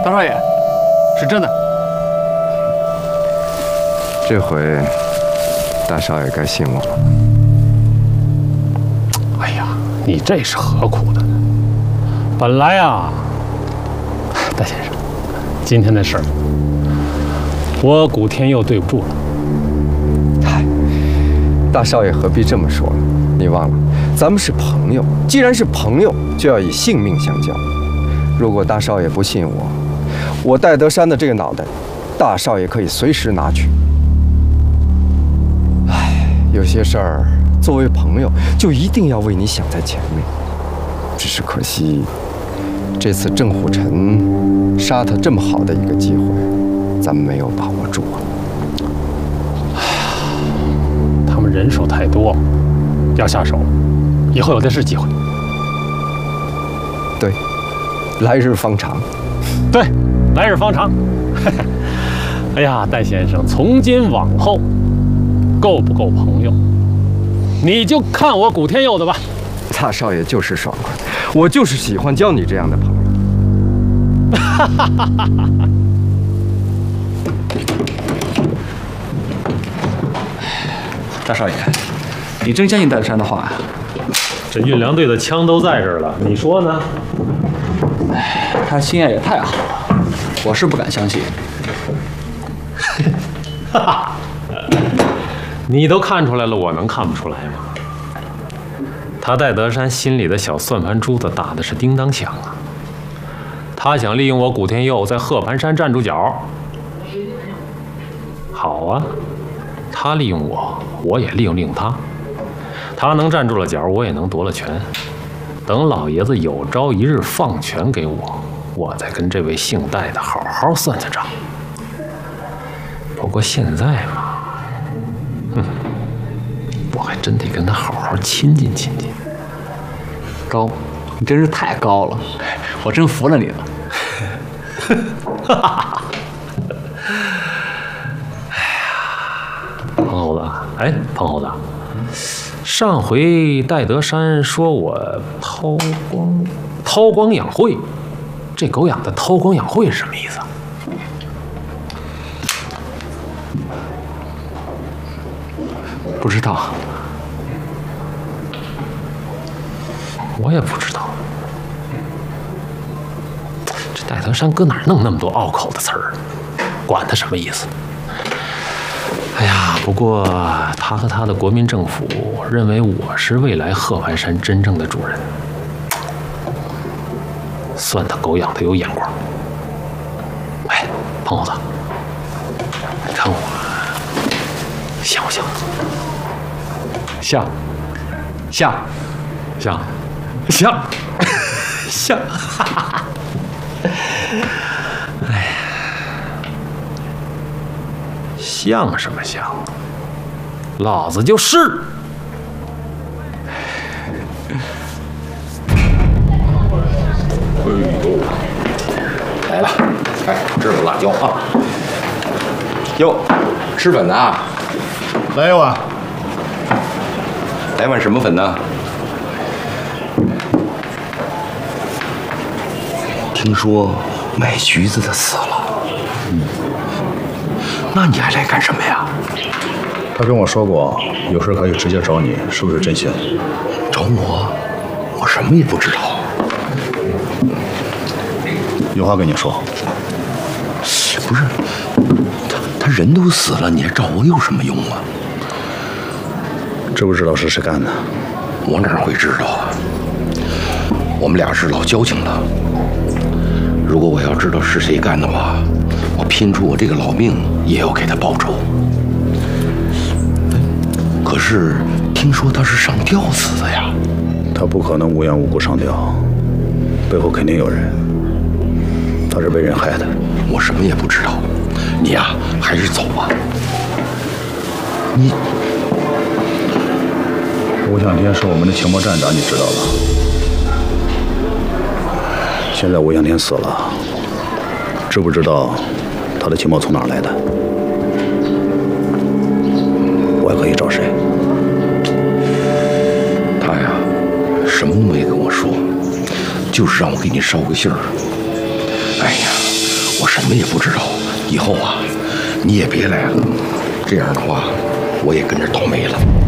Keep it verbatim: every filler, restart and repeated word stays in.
大少爷，是真的。 这回大少爷该信我了。 哎呀，你这是何苦的呢？本来啊，戴先生，今天的事儿，我古天佑对不住了。 嗨，大少爷何必这么说呢？你忘了，咱们是朋友，既然是朋友，就要以性命相交。如果大少爷不信我，我戴德山的这个脑袋，大少爷可以随时拿去。唉，有些事儿，作为朋友，就一定要为你想在前面。只是可惜，这次郑虎臣杀他这么好的一个机会，咱们没有把握住啊。 哎呀，他们人手太多，要下手，以后有的是机会。 对，来日方长。 对，来日方长。哎呀，戴先生，从今往后，够不够朋友，你就看我古天佑的吧。 大少爷就是爽快，我就是喜欢交你这样的朋友。 大少爷，你真相信戴德山的话呀？ 这运粮队的枪都在这儿了，你说呢？ 哎，他心眼也太好了，我是不敢相信。 哈哈，你都看出来了，我能看不出来吗？他戴德山心里的小算盘珠子打的是叮当响啊！他想利用我古天佑在鹤盘山站住脚。好啊，他利用我，我也利用利用他。他能站住了脚，我也能夺了权。等老爷子有朝一日放权给我，我再跟这位姓戴的好好算算账。不过现在嘛，哼，我还真得跟他好好亲近亲近。 高，你真是太高了，我真服了你了。 哎呀，彭猴子，哎，彭猴子，上回戴德山说我韬光韬光养晦，这狗养的韬光养晦是什么意思？ 不知道， 我也不知道。这戴德山搁哪儿弄那么多拗口的词儿？管他什么意思？哎呀，不过他和他的国民政府认为我是未来鹤盘山真正的主人，算他狗养的有眼光。哎，彭猴子，你看我像不像？ 像，像， 像，像，像，哈哈！哎呀，像什么像？老子就是！ 哎呦，来了，哎，这有辣椒啊！哟，吃粉的啊？ 来一碗。 来碗什么粉呢？听说卖橘子的死了。嗯，那你还来干什么呀？ 他跟我说过，有事可以直接找你，是不是真心？ 找我？我什么也不知道。 有话跟你说。 不是，他他人都死了，你还找我有什么用啊？ 知不知道是谁干的？ 我哪会知道啊？我们俩是老交情了。如果我要知道是谁干的话，我拼出我这个老命也要给他报仇。可是听说他是上吊死的呀。 他不可能无缘无故上吊，背后肯定有人。他是被人害的。 我什么也不知道。你呀，还是走吧。你。 吴向天是我们的情报站长，你知道了。现在吴向天死了，知不知道他的情报从哪儿来的？我还可以找谁？ 他呀，什么都没跟我说，就是让我给你捎个信儿。哎呀， 我什么也不知道。以后啊，你也别来了，这样的话，我也跟着倒霉了。